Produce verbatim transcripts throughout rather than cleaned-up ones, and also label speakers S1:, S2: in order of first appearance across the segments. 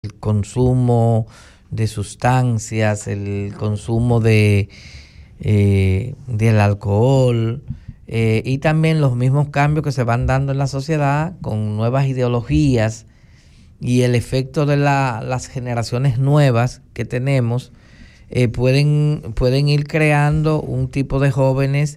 S1: el consumo de sustancias, el consumo de eh, del alcohol eh, y también los mismos cambios que se van dando en la sociedad con nuevas ideologías y el efecto de la, las generaciones nuevas que tenemos eh, pueden, pueden ir creando un tipo de jóvenes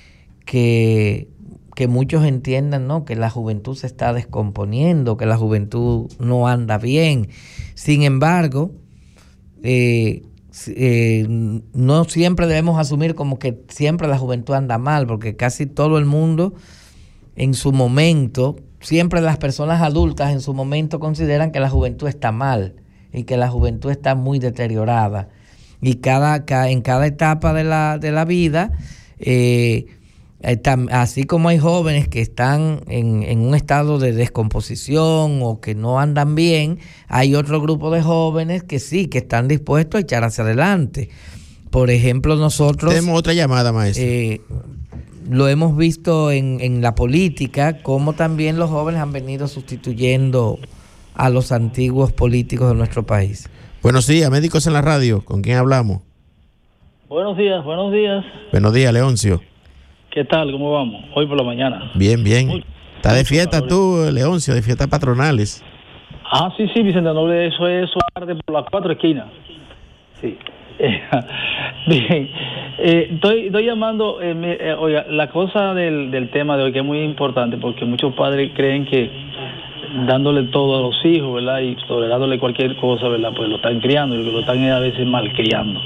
S1: que, que muchos entiendan, ¿no?, que la juventud se está descomponiendo, que la juventud no anda bien. Sin embargo, eh, eh, no siempre debemos asumir como que siempre la juventud anda mal, porque casi todo el mundo en su momento, siempre las personas adultas en su momento consideran que la juventud está mal y que la juventud está muy deteriorada. Y cada, cada en cada etapa de la, de la vida, eh, así como hay jóvenes que están en, en un estado de descomposición o que no andan bien, hay otro grupo de jóvenes que sí, que están dispuestos a echar hacia adelante. Por ejemplo, nosotros...
S2: Tenemos otra llamada, maestro.
S1: Eh, lo hemos visto en, en la política, como también los jóvenes han venido sustituyendo a los antiguos políticos de nuestro país.
S2: Buenos días, Médicos en la Radio. ¿Con quién hablamos?
S3: Buenos días, buenos días.
S2: Buenos días, Leoncio.
S3: ¿Qué tal? ¿Cómo vamos? Hoy por la mañana.
S2: Bien, bien.
S3: Muy,
S2: ¿Estás de fiesta tú, Leoncio, de fiestas patronales?
S3: Ah, sí, sí, Vicente Noble, eso es tarde por las cuatro esquinas. Sí. Eh, bien, eh, estoy, estoy llamando, eh, eh, oiga, la cosa del, del tema de hoy que es muy importante, porque muchos padres creen que dándole todo a los hijos, ¿verdad?, y tolerándole cualquier cosa, ¿verdad?, pues lo están criando y lo están a veces malcriando.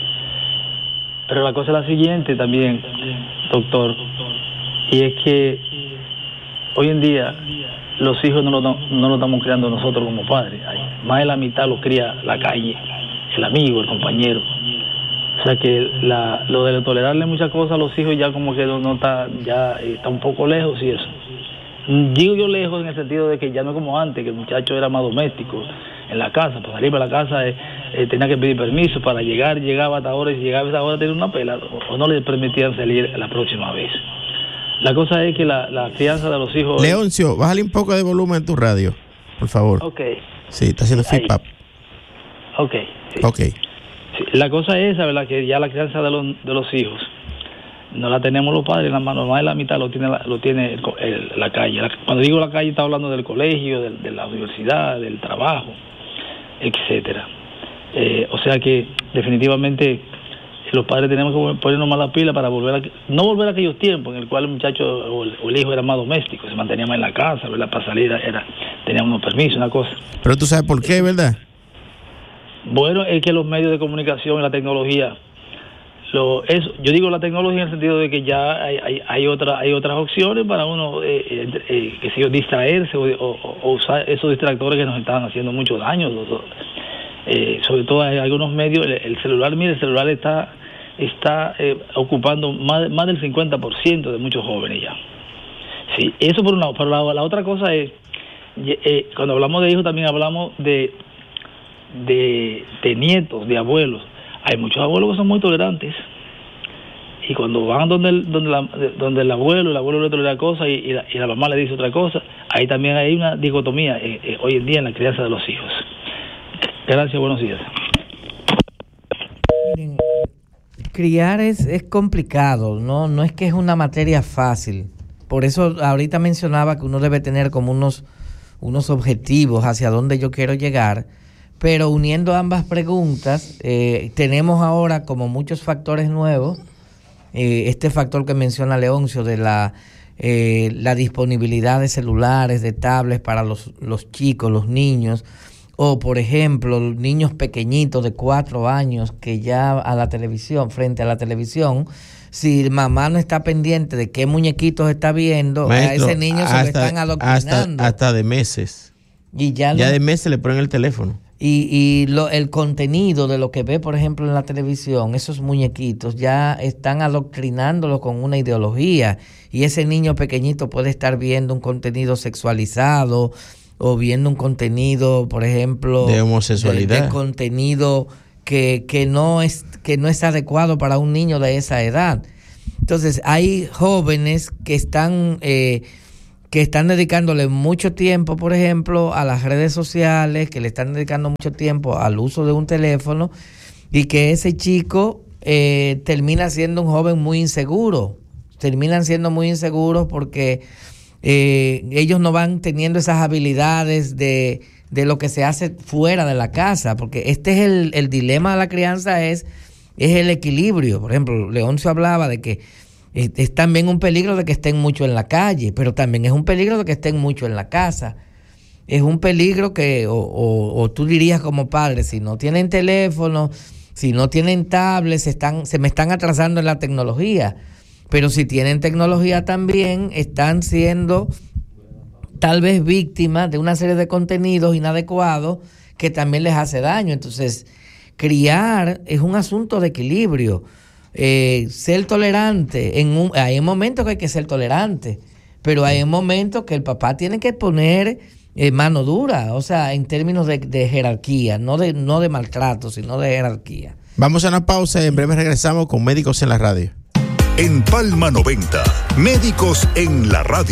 S3: Pero la cosa es la siguiente también, doctor, y es que hoy en día los hijos no los no lo estamos criando nosotros como padres. Más de la mitad los cría la calle, el amigo, el compañero. O sea que la, lo de tolerarle muchas cosas a los hijos ya como que no, no está, ya está un poco lejos y eso. Digo yo lejos en el sentido de que ya no es como antes, que el muchacho era más doméstico en la casa, para salir para la casa eh, eh, tenía que pedir permiso para llegar, llegaba hasta ahora y si llegaba a esa hora tenía una pela o, o no le permitían salir la próxima vez. La cosa es que la, la crianza de los hijos...
S2: Leoncio, bájale un poco de volumen en tu radio, por favor.
S3: Ok.
S2: Sí, está haciendo feedback.
S3: Ok. Sí.
S2: Ok.
S3: Sí, la cosa es esa, ¿verdad?, que ya la crianza de los, de los hijos no la tenemos los padres en la mano, más de la mitad lo tiene la, lo tiene el, el, la calle. La, cuando digo la calle, está hablando del colegio, del, de la universidad, del trabajo, etcétera. Eh, o sea que definitivamente los padres tenemos que ponernos más la pila para volver a, no volver a aquellos tiempos en el cual el muchacho o el, o el hijo era más doméstico, se mantenía más en la casa, ¿verdad?, para salir era, tenía unos permisos, una cosa.
S2: Pero tú sabes por qué, ¿verdad?
S3: Bueno, es que los medios de comunicación y la tecnología, lo, eso, yo digo la tecnología en el sentido de que ya hay, hay, hay, otra, hay otras opciones para uno, eh, eh, eh, que si yo, distraerse o, o, o usar esos distractores que nos estaban haciendo mucho daño. Eh, sobre todo hay algunos medios, el, el celular, mire, el celular está está eh, ocupando más, más del cincuenta por ciento de muchos jóvenes ya. Sí, eso por un lado. Pero la, la otra cosa es, eh, cuando hablamos de hijos también hablamos de, de, de nietos, de abuelos. Hay muchos abuelos que son muy tolerantes y cuando van donde el, donde, la, donde el abuelo, el abuelo le tolera cosas y, y, la, y la mamá le dice otra cosa, ahí también hay una dicotomía eh, eh, hoy en día en la crianza de los hijos. Gracias, buenos días.
S1: Miren, criar es, es complicado, ¿no? No es que es una materia fácil. Por eso ahorita mencionaba que uno debe tener como unos, unos objetivos hacia dónde yo quiero llegar. Pero uniendo ambas preguntas, eh, tenemos ahora como muchos factores nuevos. Eh, este factor que menciona Leoncio de la, eh, la disponibilidad de celulares, de tablets para los, los chicos, los niños. O, por ejemplo, niños pequeñitos de cuatro años que ya a la televisión, frente a la televisión, si mamá no está pendiente de qué muñequitos está viendo,
S2: Maestro,
S1: a ese niño
S2: hasta,
S1: se lo están adoctrinando.
S2: Hasta, hasta de meses.
S1: Y ya,
S2: ya
S1: no,
S2: de meses le ponen el teléfono.
S1: Y, y lo, el contenido de lo que ve, por ejemplo, en la televisión, esos muñequitos ya están adoctrinándolo con una ideología. Y ese niño pequeñito puede estar viendo un contenido sexualizado o viendo un contenido, por ejemplo,
S2: de homosexualidad,
S1: de, de contenido que, que no es que no es adecuado para un niño de esa edad. Entonces, hay jóvenes que están eh, que están dedicándole mucho tiempo, por ejemplo, a las redes sociales, que le están dedicando mucho tiempo al uso de un teléfono, y que ese chico eh, termina siendo un joven muy inseguro. Terminan siendo muy inseguros porque eh, ellos no van teniendo esas habilidades de, de lo que se hace fuera de la casa, porque este es el, el dilema de la crianza, es, es el equilibrio. Por ejemplo, Leoncio hablaba de que es, es también un peligro de que estén mucho en la calle, pero también es un peligro de que estén mucho en la casa. Es un peligro que, o, o, o tú dirías como padre, si no tienen teléfono, si no tienen tablets, se, están, se me están atrasando en la tecnología. Pero si tienen tecnología también, están siendo tal vez víctimas de una serie de contenidos inadecuados que también les hace daño. Entonces, criar es un asunto de equilibrio. Eh, ser tolerante, en un, hay momentos que hay que ser tolerante, pero hay momentos que el papá tiene que poner eh, mano dura, o sea, en términos de, de jerarquía, no de, no de maltrato, sino de jerarquía.
S2: Vamos a una pausa y en breve regresamos con Médicos en la Radio.
S4: En Palma noventa, Médicos en la Radio.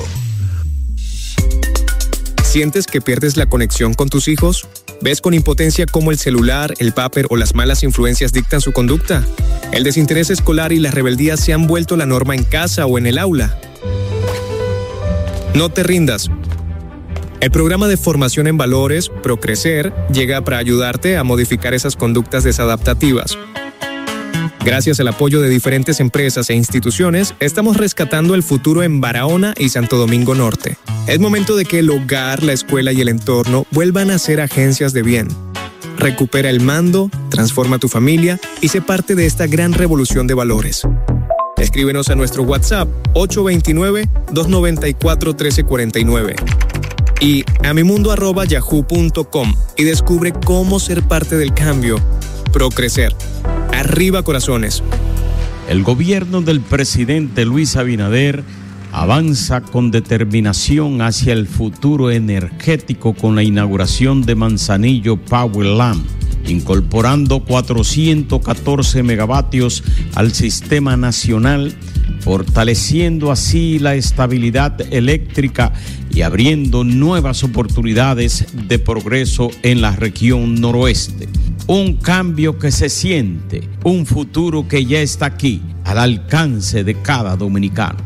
S5: ¿Sientes que pierdes la conexión con tus hijos? ¿Ves con impotencia cómo el celular, el papel o las malas influencias dictan su conducta? ¿El desinterés escolar y la rebeldía se han vuelto la norma en casa o en el aula? No te rindas. El programa de formación en valores, Procrecer, llega para ayudarte a modificar esas conductas desadaptativas. Gracias al apoyo de diferentes empresas e instituciones, estamos rescatando el futuro en Barahona y Santo Domingo Norte. Es momento de que el hogar, la escuela y el entorno vuelvan a ser agencias de bien. Recupera el mando, transforma tu familia y sé parte de esta gran revolución de valores. Escríbenos a nuestro WhatsApp ocho dos nueve, dos nueve cuatro, uno tres cuatro nueve y a mimundo arroba yahoo punto com y descubre cómo ser parte del cambio. Procrecer. Arriba corazones.
S6: El gobierno del presidente Luis Abinader avanza con determinación hacia el futuro energético con la inauguración de Manzanillo Powerland, incorporando cuatrocientos catorce megavatios al sistema nacional, fortaleciendo así la estabilidad eléctrica y abriendo nuevas oportunidades de progreso en la región noroeste. Un cambio que se siente, un futuro que ya está aquí, al alcance de cada dominicano.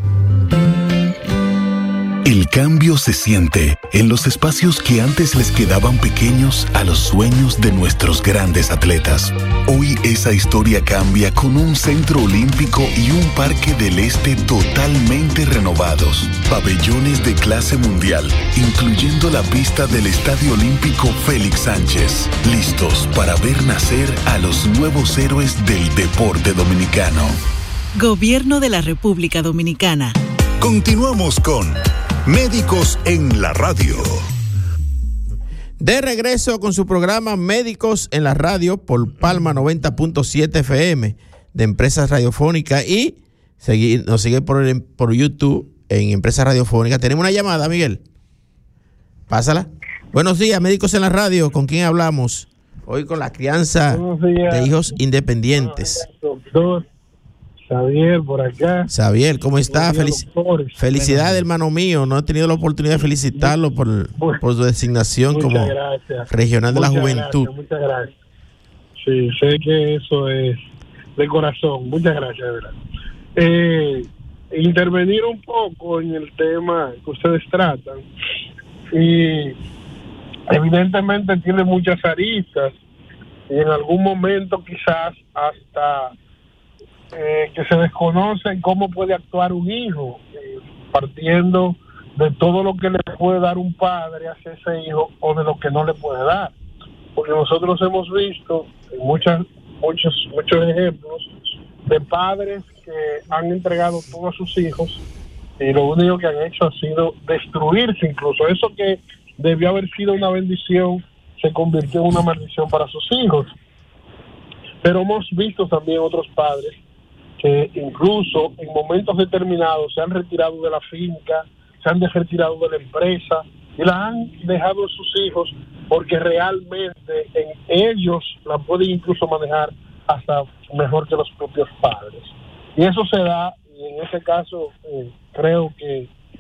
S4: El cambio se siente en los espacios que antes les quedaban pequeños a los sueños de nuestros grandes atletas. Hoy esa historia cambia con un centro olímpico y un parque del este totalmente renovados. Pabellones de clase mundial, incluyendo la pista del Estadio Olímpico Félix Sánchez. Listos para ver nacer a los nuevos héroes del deporte dominicano.
S7: Gobierno de la República Dominicana.
S4: Continuamos con Médicos en la Radio.
S2: De regreso con su programa Médicos en la Radio por Palma noventa punto siete F M de Empresas Radiofónicas y seguir, nos sigue por, el, por YouTube en Empresas Radiofónicas. Tenemos una llamada, Miguel. Pásala. Buenos días, Médicos en la Radio. ¿Con quién hablamos? Hoy con la crianza de hijos independientes.
S8: Doctor Xavier, por acá.
S2: Xavier, ¿cómo está? Felic- Felicidades, hermano mío. No he tenido la oportunidad de felicitarlo por, por su designación muchas como gracias. Regional de muchas la Juventud.
S8: Gracias, muchas gracias. Sí, sé que eso es de corazón. Muchas gracias, de verdad. Eh, intervenir un poco en el tema que ustedes tratan. Y evidentemente tiene muchas aristas. Y en algún momento quizás hasta... Eh, que se desconoce cómo puede actuar un hijo, eh, partiendo de todo lo que le puede dar un padre hacia ese hijo o de lo que no le puede dar, porque nosotros hemos visto en muchas, muchos, muchos ejemplos de padres que han entregado todo a sus hijos y lo único que han hecho ha sido destruirse. Incluso eso que debió haber sido una bendición se convirtió en una maldición para sus hijos. Pero hemos visto también otros padres que incluso en momentos determinados se han retirado de la finca, se han retirado de la empresa y la han dejado a sus hijos porque realmente en ellos la pueden incluso manejar hasta mejor que los propios padres. Y eso se da, y en ese caso eh, creo que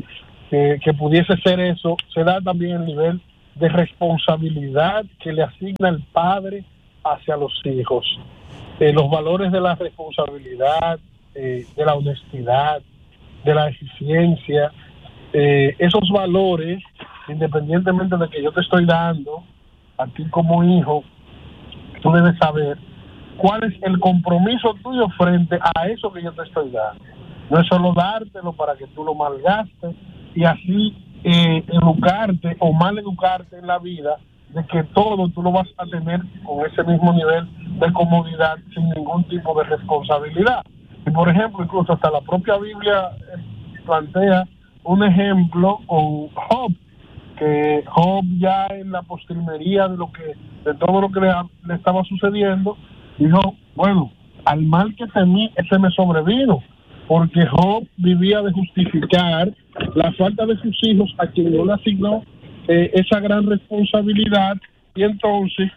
S8: que, que pudiese ser eso, se da también el nivel de responsabilidad que le asigna el padre hacia los hijos. Eh, los valores de la responsabilidad, eh, de la honestidad, de la eficiencia, eh, esos valores, independientemente de que yo te estoy dando, a ti como hijo, tú debes saber cuál es el compromiso tuyo frente a eso que yo te estoy dando. No es solo dártelo para que tú lo malgastes y así eh, educarte o mal educarte en la vida, de que todo tú lo vas a tener con ese mismo nivel de comodidad sin ningún tipo de responsabilidad. Y por ejemplo, incluso hasta la propia Biblia plantea un ejemplo con Job, que Job ya en la postrimería de lo que de todo lo que le, le estaba sucediendo, dijo, bueno, al mal que temí, ese me sobrevino, porque Job vivía de justificar la falta de sus hijos a quien no le asignó eh, esa gran responsabilidad, y entonces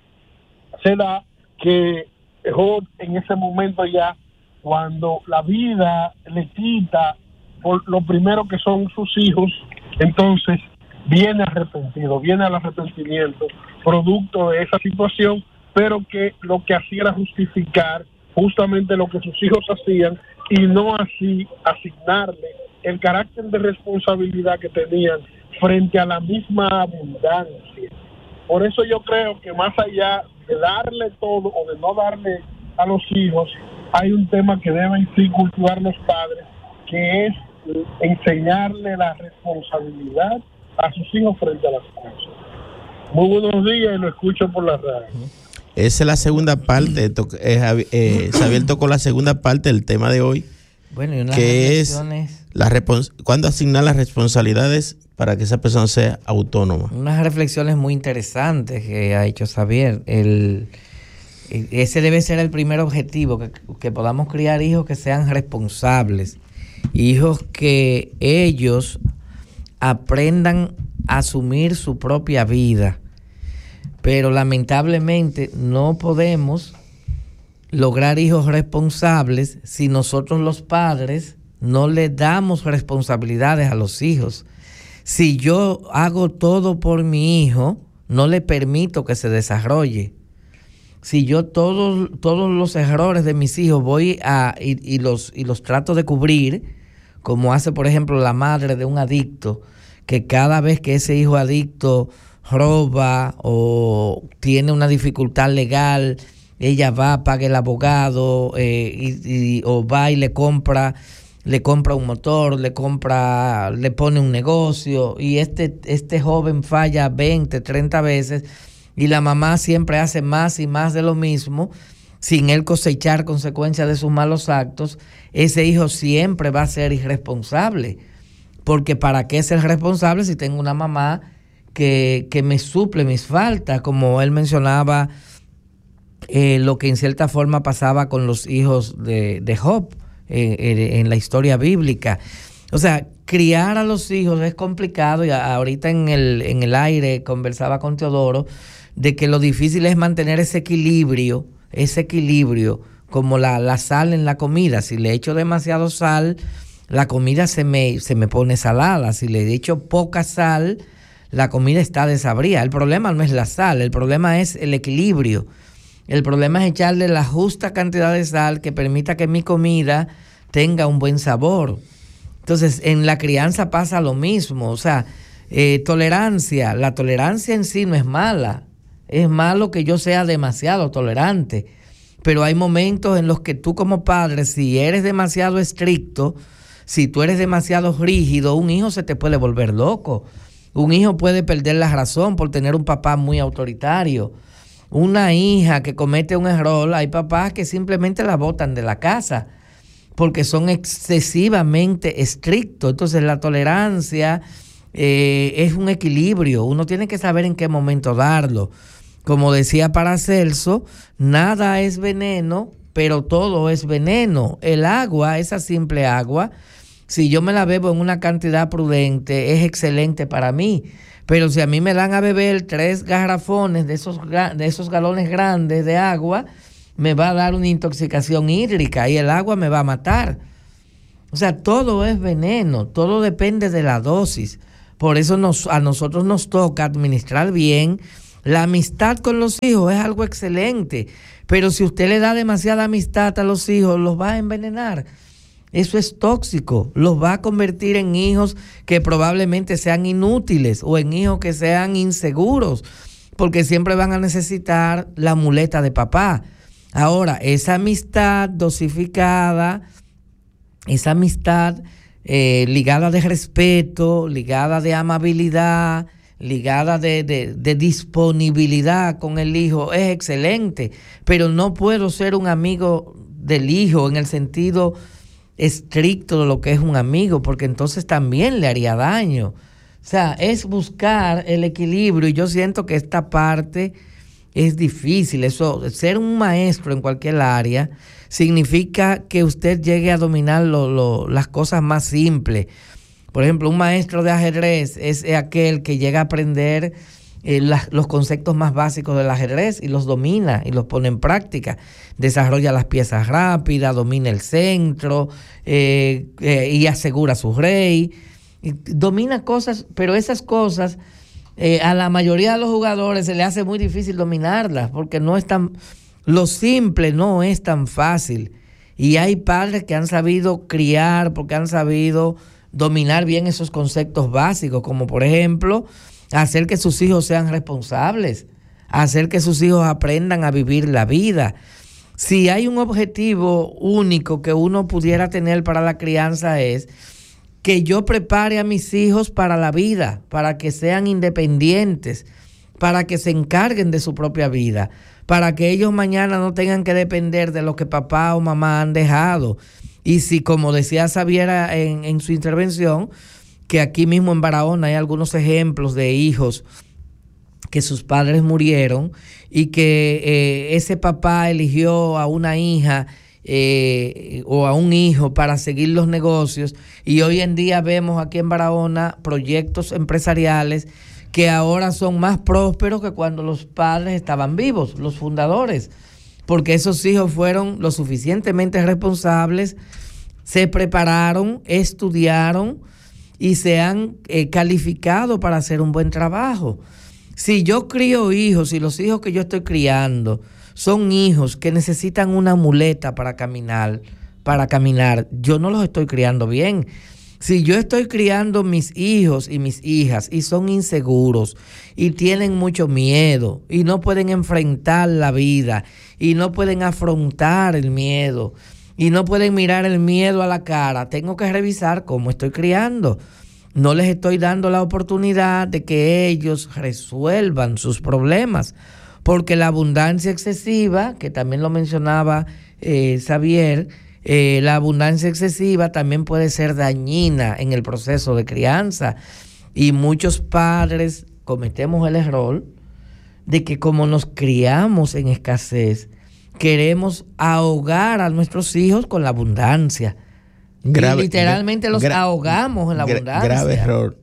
S8: se da que Job en ese momento ya, cuando la vida le quita por lo primero que son sus hijos, entonces viene arrepentido, viene al arrepentimiento, producto de esa situación, pero que lo que hacía era justificar justamente lo que sus hijos hacían y no así asignarle el carácter de responsabilidad que tenían frente a la misma abundancia. Por eso yo creo que más allá de darle todo o de no darle a los hijos, hay un tema que deben sí cultivar los padres, que es enseñarle la responsabilidad a sus hijos frente a las cosas. Muy buenos días y lo escucho por la radio.
S2: Esa es la segunda parte, eh, eh, Xavier tocó la segunda parte del tema de hoy,
S1: bueno, y unas
S2: que es la respons- cuándo asignar las responsabilidades para que esa persona sea autónoma.
S1: Unas reflexiones muy interesantes que ha hecho Xavier. El, ese debe ser el primer objetivo, que, que podamos criar hijos que sean responsables, hijos que ellos aprendan a asumir su propia vida. Pero lamentablemente no podemos lograr hijos responsables si nosotros los padres no le damos responsabilidades a los hijos. Si yo hago todo por mi hijo, no le permito que se desarrolle. Si yo todos, todos los errores de mis hijos voy a y, y los y los trato de cubrir, como hace por ejemplo la madre de un adicto, que cada vez que ese hijo adicto roba o tiene una dificultad legal, ella va, paga el abogado eh, y, y, o va y le compra le compra un motor, le compra, le pone un negocio, y este, este joven falla veinte, treinta veces, y la mamá siempre hace más y más de lo mismo, sin él cosechar consecuencias de sus malos actos. Ese hijo siempre va a ser irresponsable, porque ¿para qué ser responsable si tengo una mamá que, que me suple mis faltas? Como él mencionaba, eh, lo que en cierta forma pasaba con los hijos de, de Job eh, eh, en la historia bíblica. O sea, criar a los hijos es complicado, y ahorita en el, en el aire conversaba con Teodoro de que lo difícil es mantener ese equilibrio, ese equilibrio, como la, la sal en la comida. Si le echo demasiado sal, la comida se me, se me pone salada. Si le echo poca sal, la comida está desabrida. El problema no es la sal, el problema es el equilibrio. El problema es echarle la justa cantidad de sal que permita que mi comida tenga un buen sabor. Entonces, en la crianza pasa lo mismo. O sea, eh, tolerancia. La tolerancia en sí no es mala. Es malo que yo sea demasiado tolerante. Pero hay momentos en los que tú como padre, si eres demasiado estricto, si tú eres demasiado rígido, un hijo se te puede volver loco. Un hijo puede perder la razón por tener un papá muy autoritario. Una hija que comete un error, hay papás que simplemente la botan de la casa porque son excesivamente estrictos. Entonces la tolerancia eh, es un equilibrio. Uno tiene que saber en qué momento darlo. Como decía Paracelso, nada es veneno, pero todo es veneno. El agua, esa simple agua, si yo me la bebo en una cantidad prudente, es excelente para mí. Pero si a mí me dan a beber tres garrafones de esos, de esos galones grandes de agua, me va a dar una intoxicación hídrica y el agua me va a matar. O sea, todo es veneno, todo depende de la dosis. Por eso nos, a nosotros nos toca administrar bien. La amistad con los hijos es algo excelente, pero si usted le da demasiada amistad a los hijos, los va a envenenar. Eso es tóxico, los va a convertir en hijos que probablemente sean inútiles o en hijos que sean inseguros, porque siempre van a necesitar la muleta de papá. Ahora, esa amistad dosificada, esa amistad eh, ligada de respeto, ligada de amabilidad, ligada de, de, de disponibilidad con el hijo, es excelente, pero no puedo ser un amigo del hijo en el sentido estricto de lo que es un amigo, porque entonces también le haría daño. O sea, es buscar el equilibrio, y yo siento que esta parte es difícil. Eso, ser un maestro en cualquier área significa que usted llegue a dominar lo, lo, las cosas más simples. Por ejemplo, un maestro de ajedrez es aquel que llega a aprender eh, la, los conceptos más básicos del ajedrez y los domina y los pone en práctica. Desarrolla las piezas rápidas, domina el centro eh, eh, y asegura su rey. Y domina cosas, pero esas cosas eh, a la mayoría de los jugadores se le hace muy difícil dominarlas, porque no es tan, lo simple no es tan fácil. Y hay padres que han sabido criar porque han sabido dominar bien esos conceptos básicos, como por ejemplo, hacer que sus hijos sean responsables, hacer que sus hijos aprendan a vivir la vida. Si hay un objetivo único que uno pudiera tener para la crianza, es que yo prepare a mis hijos para la vida, para que sean independientes, para que se encarguen de su propia vida, para que ellos mañana no tengan que depender de lo que papá o mamá han dejado. Y si, como decía Xaviera en, en su intervención, que aquí mismo en Barahona hay algunos ejemplos de hijos que sus padres murieron y que eh, ese papá eligió a una hija eh, o a un hijo para seguir los negocios, y hoy en día vemos aquí en Barahona proyectos empresariales que ahora son más prósperos que cuando los padres estaban vivos, los fundadores, porque esos hijos fueron lo suficientemente responsables, se prepararon, estudiaron y se han eh, calificado para hacer un buen trabajo. Si yo crío hijos y los hijos que yo estoy criando son hijos que necesitan una muleta para caminar, para caminar, yo no los estoy criando bien. Si yo estoy criando mis hijos y mis hijas y son inseguros y tienen mucho miedo y no pueden enfrentar la vida y no pueden afrontar el miedo y no pueden mirar el miedo a la cara, tengo que revisar cómo estoy criando. No les estoy dando la oportunidad de que ellos resuelvan sus problemas, porque la abundancia excesiva, que también lo mencionaba eh, Xavier, Eh, la abundancia excesiva también puede ser dañina en el proceso de crianza, y muchos padres cometemos el error de que, como nos criamos en escasez, queremos ahogar a nuestros hijos con la abundancia. Grave, y literalmente los gra, ahogamos en la gra, abundancia.
S2: Grave error.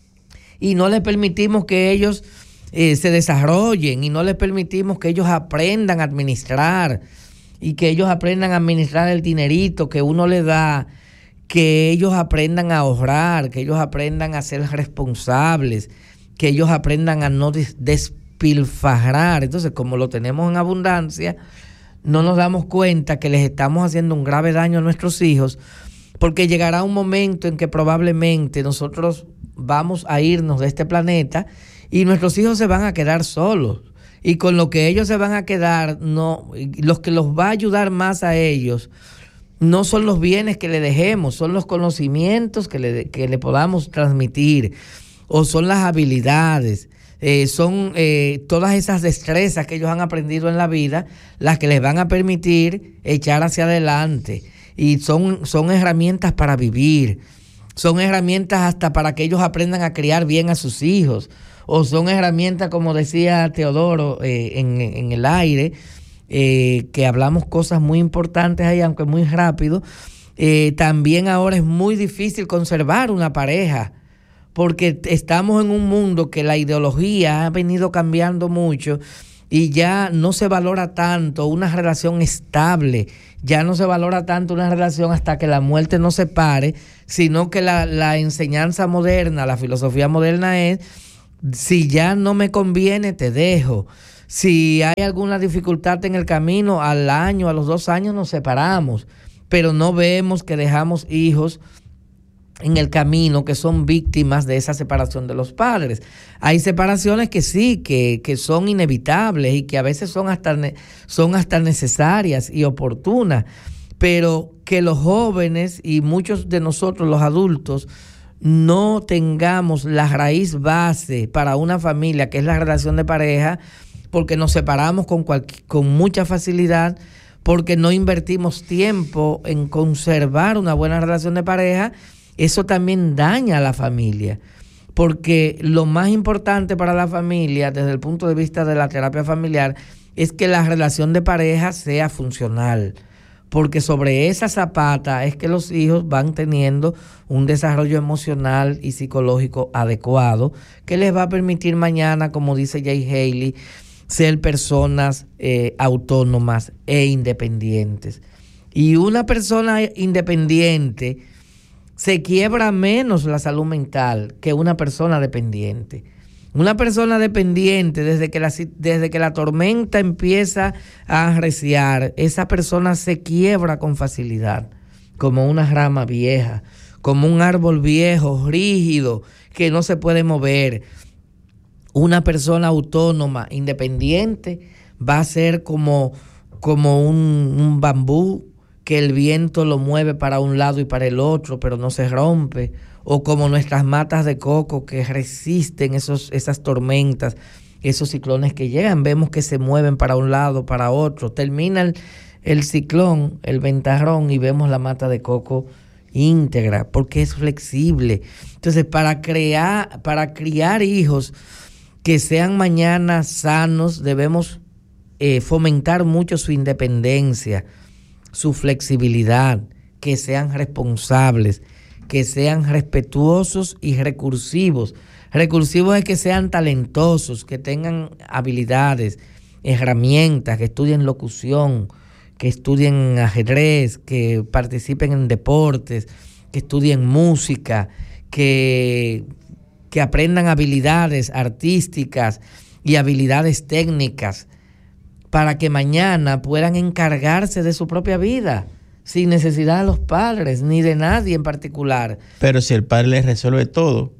S1: Y no les permitimos que ellos eh, se desarrollen, y no les permitimos que ellos aprendan a administrar, y que ellos aprendan a administrar el dinerito que uno le da, que ellos aprendan a ahorrar, que ellos aprendan a ser responsables, que ellos aprendan a no des- despilfarrar. Entonces, como lo tenemos en abundancia, no nos damos cuenta que les estamos haciendo un grave daño a nuestros hijos, porque llegará un momento en que probablemente nosotros vamos a irnos de este planeta y nuestros hijos se van a quedar solos. Y con lo que ellos se van a quedar, no, los que los va a ayudar más a ellos no son los bienes que le dejemos, son los conocimientos que le, que le podamos transmitir, o son las habilidades, eh, son eh, todas esas destrezas que ellos han aprendido en la vida, las que les van a permitir echar hacia adelante. Y son, son herramientas para vivir, son herramientas hasta para que ellos aprendan a criar bien a sus hijos. O son herramientas, como decía Teodoro eh, en, en el aire, eh, que hablamos cosas muy importantes ahí, aunque muy rápido. Eh, también ahora es muy difícil conservar una pareja, porque estamos en un mundo que la ideología ha venido cambiando mucho, y ya no se valora tanto una relación estable, ya no se valora tanto una relación hasta que la muerte nos separe, sino que la, la enseñanza moderna, la filosofía moderna es, si ya no me conviene, te dejo. Si hay alguna dificultad en el camino, al año, a los dos años nos separamos, pero no vemos que dejamos hijos en el camino que son víctimas de esa separación de los padres. Hay separaciones que sí, que, que son inevitables y que a veces son hasta, son hasta necesarias y oportunas, pero que los jóvenes y muchos de nosotros, los adultos, no tengamos la raíz base para una familia, que es la relación de pareja, porque nos separamos con, cual, con mucha facilidad, porque no invertimos tiempo en conservar una buena relación de pareja. Eso también daña a la familia, porque lo más importante para la familia desde el punto de vista de la terapia familiar es que la relación de pareja sea funcional, porque sobre esa zapata es que los hijos van teniendo un desarrollo emocional y psicológico adecuado que les va a permitir mañana, como dice Jay Haley, ser personas eh, autónomas e independientes. Y una persona independiente se quiebra menos la salud mental que una persona dependiente. Una persona dependiente, desde que la, desde que la tormenta empieza a arreciar, esa persona se quiebra con facilidad, como una rama vieja, como un árbol viejo, rígido, que no se puede mover. Una persona autónoma, independiente, va a ser como, como un, un bambú, que el viento lo mueve para un lado y para el otro, pero no se rompe, o como nuestras matas de coco que resisten esos, esas tormentas, esos ciclones que llegan, vemos que se mueven para un lado, para otro, termina el, el ciclón, el ventarrón, y vemos la mata de coco íntegra, porque es flexible. Entonces, para crear, para criar hijos que sean mañana sanos, debemos eh, fomentar mucho su independencia, su flexibilidad, que sean responsables, que sean respetuosos y recursivos. Recursivos es que sean talentosos, que tengan habilidades, herramientas, que estudien locución, que estudien ajedrez, que participen en deportes, que estudien música, que, que aprendan habilidades artísticas y habilidades técnicas, para que mañana puedan encargarse de su propia vida, sin necesidad de los padres, ni de nadie en particular.
S2: Pero si el padre les resuelve todo.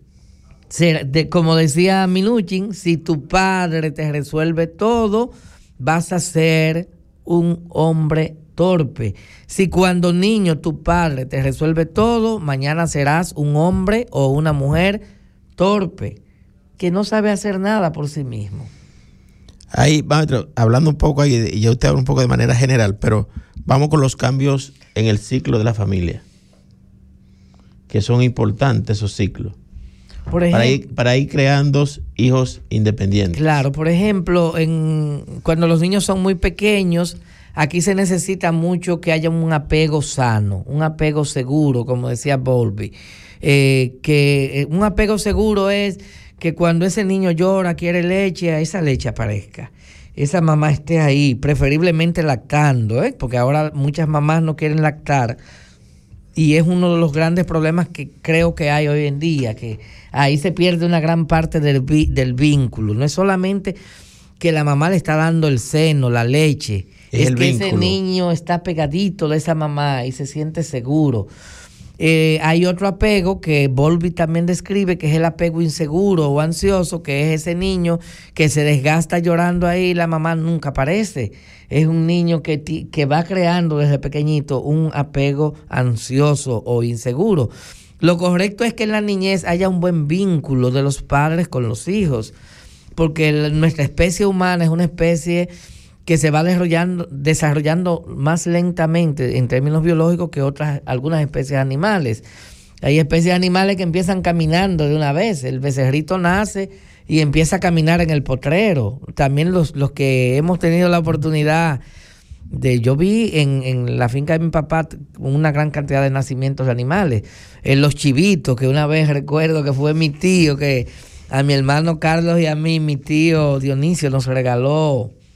S1: De, como decía Minuchin, si tu padre te resuelve todo, vas a ser un hombre torpe. Si cuando niño tu padre te resuelve todo, mañana serás un hombre o una mujer torpe, que no sabe hacer nada por sí mismo.
S2: Ahí, maestro, hablando un poco ahí, y ya usted habla un poco de manera general, pero vamos con los cambios en el ciclo de la familia, que son importantes esos ciclos. Por ejemplo, para, ir, para ir creando hijos independientes.
S1: Claro, por ejemplo, en, cuando los niños son muy pequeños, aquí se necesita mucho que haya un apego sano, un apego seguro, como decía Bowlby. Eh, que un apego seguro es que cuando ese niño llora, quiere leche, esa leche aparezca. Esa mamá esté ahí, preferiblemente lactando, ¿eh? Porque ahora muchas mamás no quieren lactar. Y es uno de los grandes problemas que creo que hay hoy en día, que ahí se pierde una gran parte del, del vínculo. No es solamente que la mamá le está dando el seno, la leche, es, es que vínculo. Ese niño está pegadito de esa mamá y se siente seguro. Eh, hay otro apego que Bowlby también describe, que es el apego inseguro o ansioso, que es ese niño que se desgasta llorando ahí y la mamá nunca aparece. Es un niño que, que va creando desde pequeñito un apego ansioso o inseguro. Lo correcto es que en la niñez haya un buen vínculo de los padres con los hijos, porque nuestra especie humana es una especie que se va desarrollando, desarrollando más lentamente en términos biológicos que otras, algunas especies animales. Hay especies animales que empiezan caminando de una vez. El becerrito nace y empieza a caminar en el potrero. También los, los que hemos tenido la oportunidad de... Yo vi en, en la finca de mi papá una gran cantidad de nacimientos de animales. En los chivitos, que una vez recuerdo que fue mi tío, que a mi hermano Carlos y a mí, mi tío Dionisio nos regaló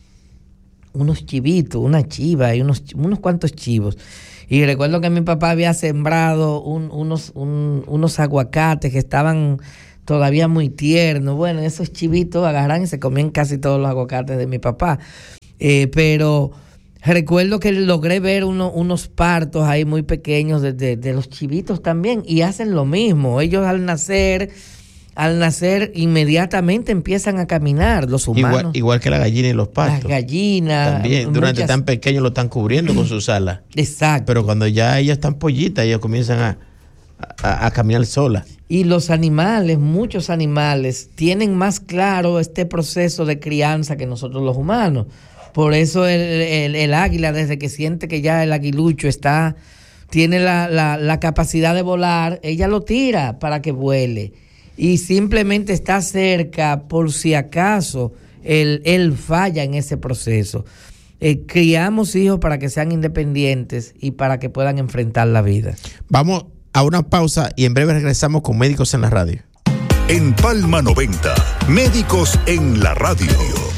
S1: unos chivitos, una chiva y unos, unos cuantos chivos. Y recuerdo que mi papá había sembrado un, unos, un, unos aguacates que estaban todavía muy tiernos. Bueno, esos chivitos agarran y se comían casi todos los aguacates de mi papá. Eh, pero recuerdo que logré ver uno, unos partos ahí muy pequeños de, de, de los chivitos también, y hacen lo mismo. Ellos al nacer... Al nacer, inmediatamente empiezan a caminar los humanos.
S2: Igual, igual que la gallina y los patos.
S1: Las gallinas.
S2: También, durante
S1: muchas...
S2: tan pequeños lo están cubriendo con sus alas.
S1: Exacto.
S2: Pero cuando ya ellas están pollitas, ellas comienzan a, a, a caminar solas.
S1: Y los animales, muchos animales, tienen más claro este proceso de crianza que nosotros los humanos. Por eso el, el, el águila, desde que siente que ya el aguilucho está, tiene la, la, la capacidad de volar, ella lo tira para que vuele. Y simplemente está cerca por si acaso él, él falla en ese proceso. Eh, criamos hijos para que sean independientes y para que puedan enfrentar la vida.
S2: Vamos a una pausa y en breve regresamos con Médicos en la Radio.
S4: En Palma noventa, Médicos en la Radio.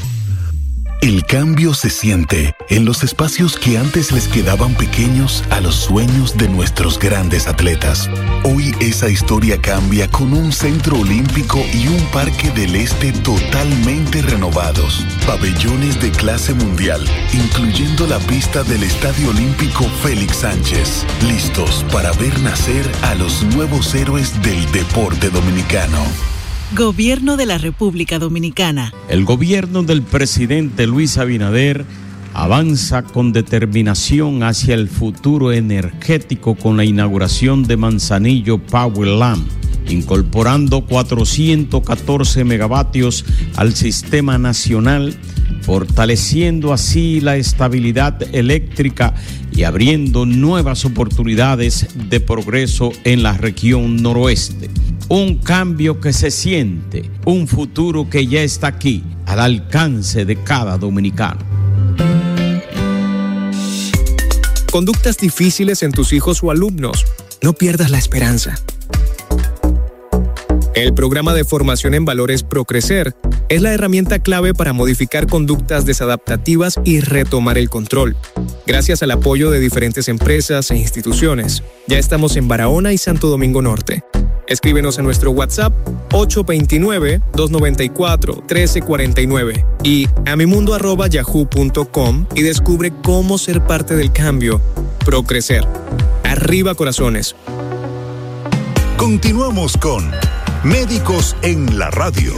S4: El cambio se siente en los espacios que antes les quedaban pequeños a los sueños de nuestros grandes atletas. Hoy esa historia cambia con un centro olímpico y un parque del este totalmente renovados. Pabellones de clase mundial, incluyendo la pista del Estadio Olímpico Félix Sánchez. Listos para ver nacer a los nuevos héroes del deporte dominicano.
S7: Gobierno de la República Dominicana.
S6: El gobierno del presidente Luis Abinader avanza con determinación hacia el futuro energético con la inauguración de Manzanillo Power Lamp, incorporando cuatrocientos catorce megavatios al sistema nacional, fortaleciendo así la estabilidad eléctrica y abriendo nuevas oportunidades de progreso en la región noroeste. Un cambio que se siente, un futuro que ya está aquí, al alcance de cada dominicano.
S5: Conductas difíciles en tus hijos o alumnos. No pierdas la esperanza. El programa de formación en valores ProCrecer es la herramienta clave para modificar conductas desadaptativas y retomar el control. Gracias al apoyo de diferentes empresas e instituciones, ya estamos en Barahona y Santo Domingo Norte. Escríbenos a nuestro WhatsApp ocho dos nueve, dos nueve cuatro, uno tres cuatro nueve y a mimundo arroba yahoo punto com y descubre cómo ser parte del cambio. ProCrecer. Arriba corazones.
S4: Continuamos con Médicos en la Radio.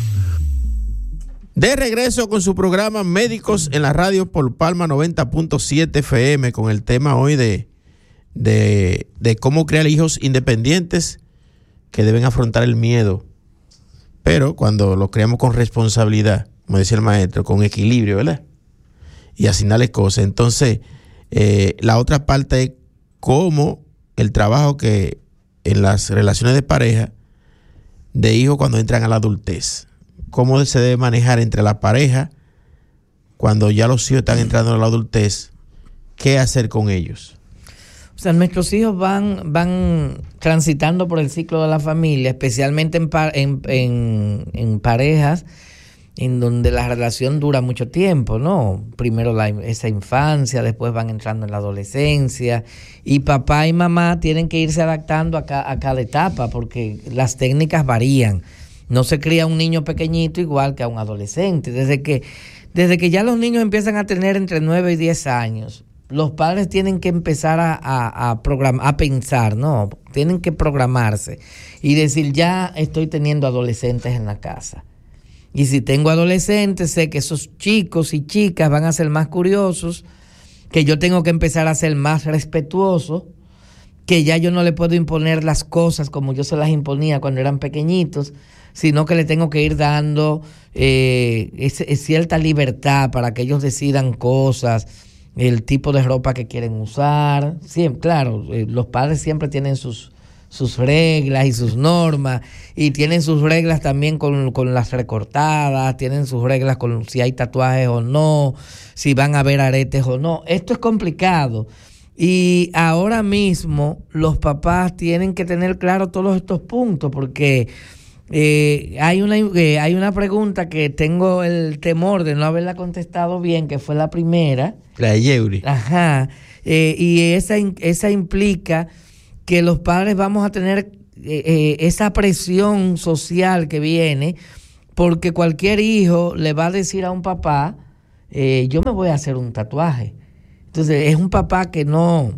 S2: De regreso con su programa Médicos en la Radio por Palma noventa punto siete F M, con el tema hoy de, de, de cómo crear hijos independientes que deben afrontar el miedo, pero cuando los creamos con responsabilidad, como decía el maestro, con equilibrio, ¿verdad? Y asignarles cosas. Entonces, eh, la otra parte es cómo el trabajo que en las relaciones de pareja, de hijos cuando entran a la adultez, cómo se debe manejar entre la pareja cuando ya los hijos están entrando a la adultez, qué hacer con ellos.
S1: O sea, nuestros hijos van, van transitando por el ciclo de la familia, especialmente en, en, en, en parejas en donde la relación dura mucho tiempo, ¿no? Primero la, esa infancia, después van entrando en la adolescencia, y papá y mamá tienen que irse adaptando a, ca, a cada etapa porque las técnicas varían. No se cría un niño pequeñito igual que a un adolescente. Desde que, desde que ya los niños empiezan a tener entre nueve y diez años, los padres tienen que empezar a, a, a, programar, a pensar, ¿no? Tienen que programarse y decir, ya estoy teniendo adolescentes en la casa. Y si tengo adolescentes, sé que esos chicos y chicas van a ser más curiosos, que yo tengo que empezar a ser más respetuoso, que ya yo no le puedo imponer las cosas como yo se las imponía cuando eran pequeñitos, sino que le tengo que ir dando eh, es, es cierta libertad para que ellos decidan cosas, el tipo de ropa que quieren usar. Siempre, claro, eh, los padres siempre tienen sus, sus reglas y sus normas, y tienen sus reglas también con, con las recortadas, tienen sus reglas con si hay tatuajes o no, si van a haber aretes o no. Esto es complicado. Y ahora mismo los papás tienen que tener claro todos estos puntos, porque Eh, hay una eh, hay una pregunta que tengo el temor de no haberla contestado bien, que fue la primera.
S2: La de Yeuri.
S1: Ajá. Eh, y esa, esa implica que los padres vamos a tener eh, eh, esa presión social que viene, porque cualquier hijo le va a decir a un papá, eh, yo me voy a hacer un tatuaje. Entonces es un papá que no...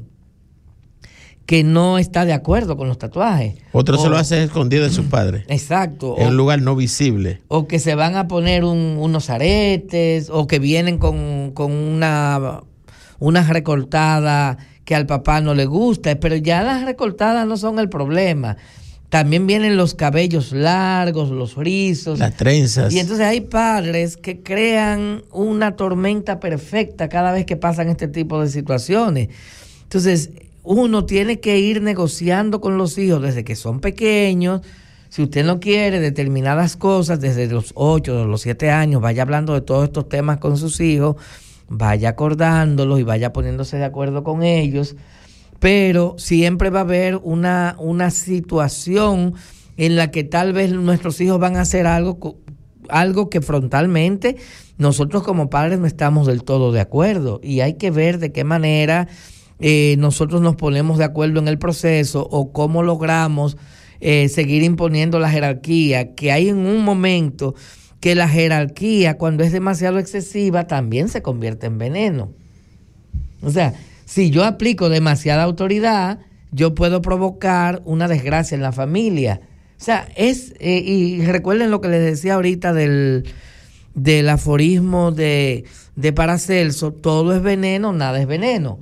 S1: que no está de acuerdo con los tatuajes.
S2: Otro
S1: o,
S2: se lo hace escondido de sus padres.
S1: Exacto.
S2: En
S1: o,
S2: un lugar no visible.
S1: O que se van a poner un, unos aretes, o que vienen con, con una, una recortada que al papá no le gusta, pero ya las recortadas no son el problema. También vienen los cabellos largos, los rizos.
S2: Las trenzas.
S1: Y entonces hay padres que crean una tormenta perfecta cada vez que pasan este tipo de situaciones. Entonces, uno tiene que ir negociando con los hijos desde que son pequeños. Si usted no quiere determinadas cosas desde los ocho o los siete años, vaya hablando de todos estos temas con sus hijos, vaya acordándolos y vaya poniéndose de acuerdo con ellos. Pero siempre va a haber una, una situación en la que tal vez nuestros hijos van a hacer algo, algo que frontalmente nosotros como padres no estamos del todo de acuerdo. Y hay que ver de qué manera Eh, nosotros nos ponemos de acuerdo en el proceso o cómo logramos eh, seguir imponiendo la jerarquía, que hay en un momento que la jerarquía, cuando es demasiado excesiva, también se convierte en veneno. O sea, si yo aplico demasiada autoridad, yo puedo provocar una desgracia en la familia. O sea, es, eh, y recuerden lo que les decía ahorita del, del aforismo de, de Paracelso, todo es veneno, nada es veneno.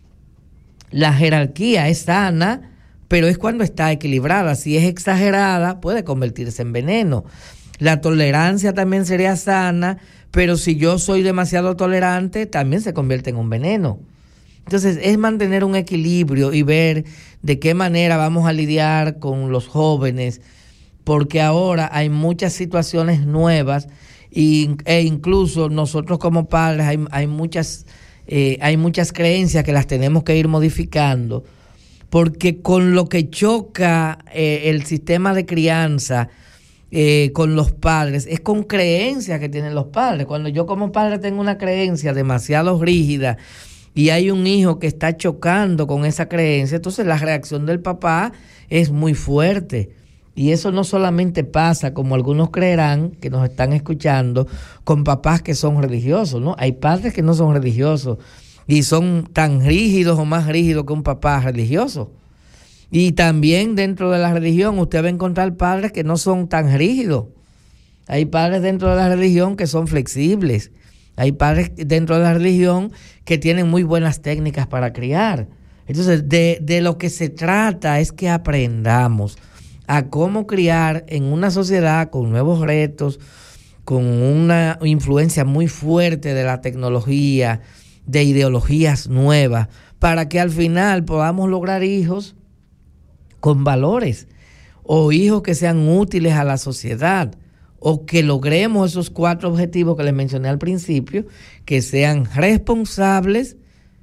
S1: La jerarquía es sana, pero es cuando está equilibrada. Si es exagerada, puede convertirse en veneno. La tolerancia también sería sana, pero si yo soy demasiado tolerante, también se convierte en un veneno. Entonces, es mantener un equilibrio y ver de qué manera vamos a lidiar con los jóvenes, porque ahora hay muchas situaciones nuevas y, e incluso nosotros como padres hay, hay muchas... Eh, hay muchas creencias que las tenemos que ir modificando, porque con lo que choca eh, el sistema de crianza eh, con los padres es con creencias que tienen los padres. Cuando yo como padre tengo una creencia demasiado rígida y hay un hijo que está chocando con esa creencia, entonces la reacción del papá es muy fuerte. Y eso no solamente pasa, como algunos creerán que nos están escuchando, con papás que son religiosos, ¿no? Hay padres que no son religiosos y son tan rígidos o más rígidos que un papá religioso. Y también dentro de la religión usted va a encontrar padres que no son tan rígidos. Hay padres dentro de la religión que son flexibles. Hay padres dentro de la religión que tienen muy buenas técnicas para criar. Entonces, de, de lo que se trata es que aprendamos a cómo criar en una sociedad con nuevos retos, con una influencia muy fuerte de la tecnología, de ideologías nuevas, para que al final podamos lograr hijos con valores o hijos que sean útiles a la sociedad, o que logremos esos cuatro objetivos que les mencioné al principio, que sean responsables,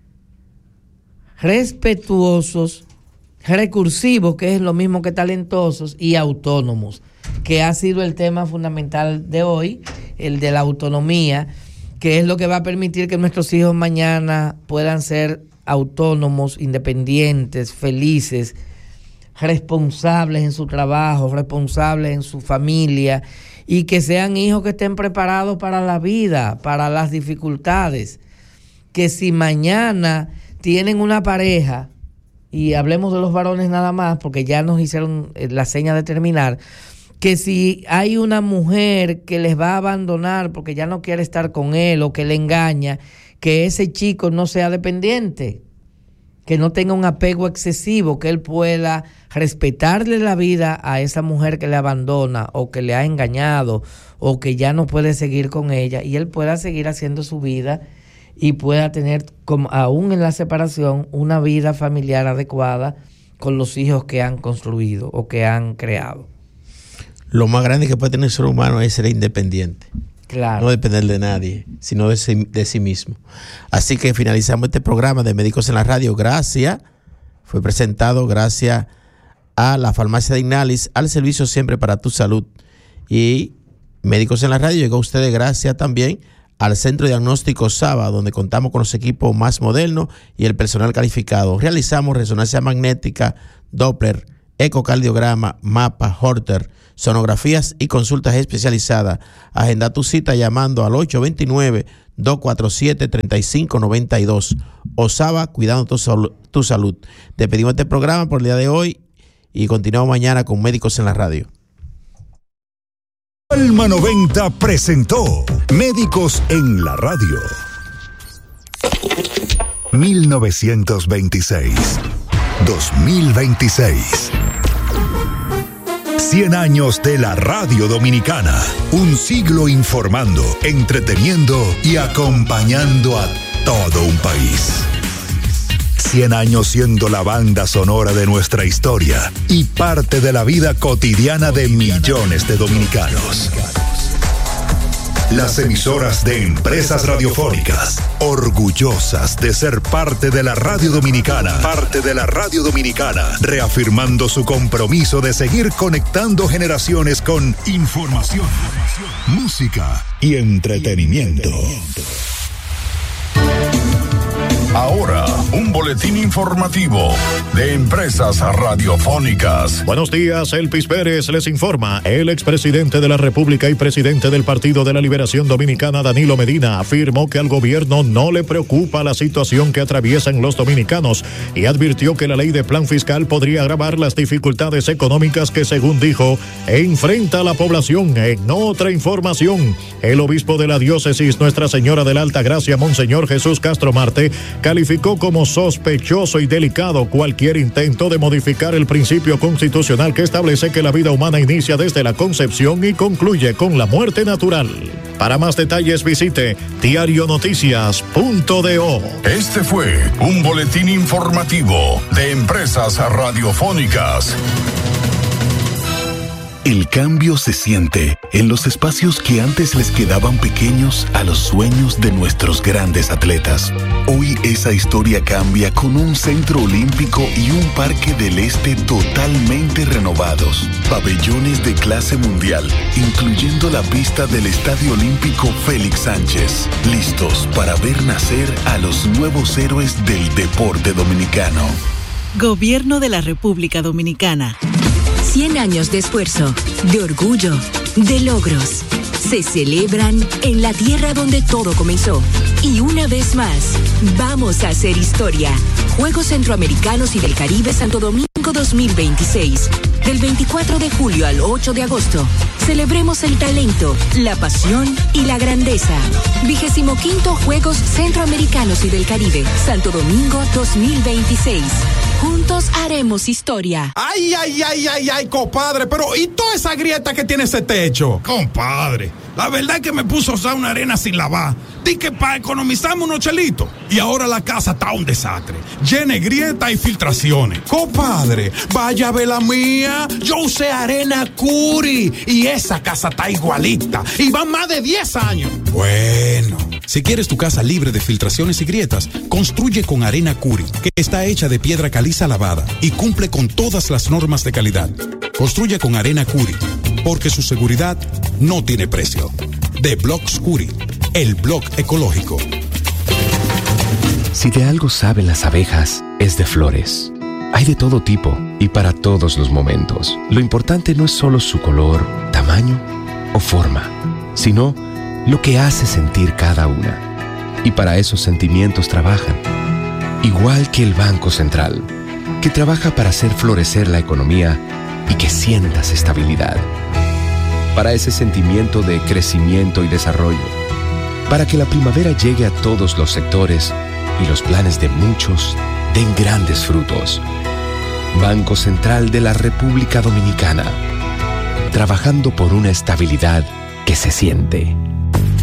S1: respetuosos, recursivos, que es lo mismo que talentosos, y autónomos, que ha sido el tema fundamental de hoy, el de la autonomía, que es lo que va a permitir que nuestros hijos mañana puedan ser autónomos, independientes, felices, responsables en su trabajo, responsables en su familia, y que sean hijos que estén preparados para la vida, para las dificultades, que si mañana tienen una pareja, y hablemos de los varones nada más, porque ya nos hicieron la seña de terminar, que si hay una mujer que les va a abandonar porque ya no quiere estar con él o que le engaña, que ese chico no sea dependiente, que no tenga un apego excesivo, que él pueda respetarle la vida a esa mujer que le abandona o que le ha engañado o que ya no puede seguir con ella, y él pueda seguir haciendo su vida y pueda tener, como aún en la separación, una vida familiar adecuada con los hijos que han construido o que han creado.
S2: Lo más grande que puede tener el ser humano es ser independiente.
S1: Claro.
S2: No depender de nadie, sino de sí, de sí mismo. Así que finalizamos este programa de Médicos en la Radio. Gracias. Fue presentado gracias a la farmacia de Ignalis, al servicio siempre para tu salud. Y Médicos en la Radio llegó a ustedes gracias también al Centro de Diagnóstico Saba, donde contamos con los equipos más modernos y el personal calificado. Realizamos resonancia magnética, Doppler, ecocardiograma, mapa, Holter, sonografías y consultas especializadas. Agenda tu cita llamando al ocho dos nueve, dos cuatro siete, tres cinco nueve dos. Osaba, cuidando tu, sol, tu salud. Despedimos este programa por el día de hoy y continuamos mañana con Médicos en la Radio.
S9: Palma noventa presentó Médicos en la Radio. mil novecientos veintiséis, dos mil veintiséis. cien años de la radio dominicana. Un siglo informando, entreteniendo y acompañando a todo un país. cien años siendo la banda sonora de nuestra historia y parte de la vida cotidiana de millones de dominicanos. Las emisoras de Empresas Radiofónicas, orgullosas de ser parte de la radio dominicana, parte de la radio dominicana, reafirmando su compromiso de seguir conectando generaciones con información, música y entretenimiento.
S4: Ahora, un boletín informativo de Empresas Radiofónicas.
S10: Buenos días, Elpis Pérez les informa. El expresidente de la República y presidente del Partido de la Liberación Dominicana, Danilo Medina, afirmó que al gobierno no le preocupa la situación que atraviesan los dominicanos y advirtió que la ley de plan fiscal podría agravar las dificultades económicas que, según dijo, enfrenta a la población. En otra información, el obispo de la diócesis Nuestra Señora de la Alta Gracia, Monseñor Jesús Castro Marte, calificó como sospechoso y delicado cualquier intento de modificar el principio constitucional que establece que la vida humana inicia desde la concepción y concluye con la muerte natural. Para más detalles visite diario noticias punto do.
S4: Este fue un boletín informativo de Empresas Radiofónicas. El cambio se siente en los espacios que antes les quedaban pequeños a los sueños de nuestros grandes atletas. Hoy esa historia cambia con un centro olímpico y un parque del este totalmente renovados. Pabellones de clase mundial, incluyendo la pista del Estadio Olímpico Félix Sánchez. Listos para ver nacer a los nuevos héroes del deporte dominicano.
S7: Gobierno de la República Dominicana.
S11: cien años de esfuerzo, de orgullo, de logros. Se celebran en la tierra donde todo comenzó. Y una vez más, vamos a hacer historia. Juegos Centroamericanos y del Caribe Santo Domingo dos mil veintiséis. Del veinticuatro de julio al ocho de agosto. Celebremos el talento, la pasión y la grandeza. Vigésimo quinto Juegos Centroamericanos y del Caribe Santo Domingo dos mil veintiséis. Juntos haremos historia.
S12: Ay, ay, ay, ay, ay, compadre, pero ¿y toda esa grieta que tiene ese techo? Compadre, la verdad es que me puso a usar una arena sin lavar. Di que para economizarme unos chelitos. Y ahora la casa está un desastre. Llena de grietas y filtraciones. Compadre, vaya a ver la mía. Yo usé arena Curi y esa casa está igualita. Y van más de diez años. Bueno, si quieres tu casa libre de filtraciones y grietas, construye con arena Curi, que está hecha de piedra caliza lavada y cumple con todas las normas de calidad. Construye con arena Curi, porque su seguridad no tiene precio. De Blocks Curi, el blog ecológico.
S13: Si de algo saben las abejas, es de flores. Hay de todo tipo y para todos los momentos. Lo importante no es solo su color, tamaño o forma, sino lo que hace sentir cada una. Y para esos sentimientos trabajan. Igual que el Banco Central, que trabaja para hacer florecer la economía y que sientas estabilidad. Para ese sentimiento de crecimiento y desarrollo. Para que la primavera llegue a todos los sectores y los planes de muchos den grandes frutos. Banco Central de la República Dominicana. Trabajando por una estabilidad que se siente.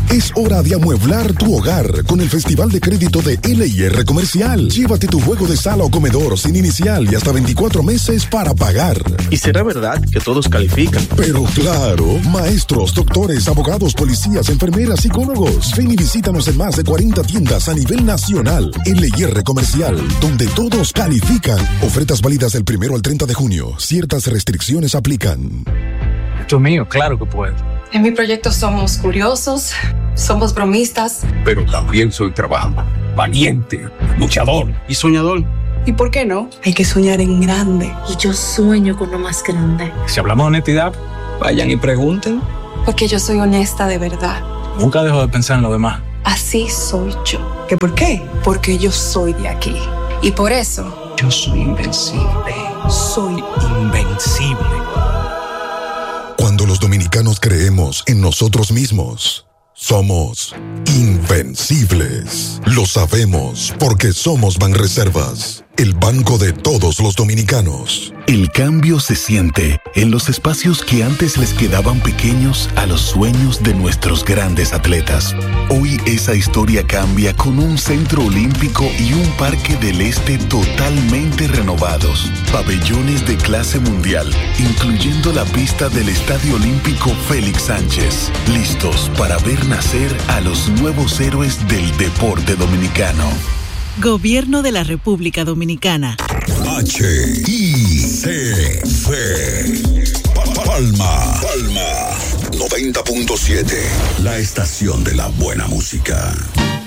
S14: Es hora de amueblar tu hogar con el Festival de Crédito de L I R Comercial. Llévate tu juego de sala o comedor sin inicial y hasta veinticuatro meses para pagar.
S15: ¿Y será verdad que todos califican?
S14: Pero claro, maestros, doctores, abogados, policías, enfermeras, psicólogos. Ven y visítanos en más de cuarenta tiendas a nivel nacional. L I R Comercial, donde todos califican. Ofertas válidas del primero al treinta de junio. Ciertas restricciones aplican.
S16: Esto es mío, claro que puedo.
S17: En mi proyecto somos curiosos, somos bromistas.
S16: Pero también soy trabajador, valiente, luchador y soñador.
S17: ¿Y por qué no? Hay que soñar en grande.
S18: Y yo sueño con lo más grande.
S16: Si hablamos de honestidad, vayan y pregunten.
S17: Porque yo soy honesta de verdad.
S16: Nunca dejo de pensar en lo demás.
S17: Así soy yo. ¿Qué por qué? Porque yo soy de aquí. Y por eso...
S16: yo soy invencible.
S17: Soy
S16: invencible.
S14: Cuando los dominicanos creemos en nosotros mismos, somos invencibles. Lo sabemos porque somos Banreservas, el banco de todos los dominicanos.
S4: El cambio se siente en los espacios que antes les quedaban pequeños a los sueños de nuestros grandes atletas. Hoy esa historia cambia con un centro olímpico y un parque del este totalmente renovados. Pabellones de clase mundial, incluyendo la pista del Estadio Olímpico Félix Sánchez. Listos para ver nacer a los nuevos héroes del deporte dominicano.
S7: Gobierno de la República Dominicana.
S9: H I C C Palma. Palma noventa punto siete. La estación de la buena música.